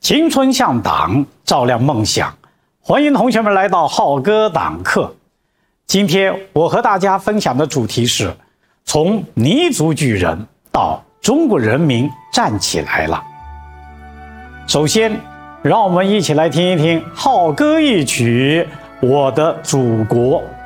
青春向党，照亮梦想。欢迎同学们来到浩哥党课。今天我和大家分享的主题是：从泥足巨人到中国人民站起来了。首先，让我们一起来听一听浩哥一曲《我的祖国》。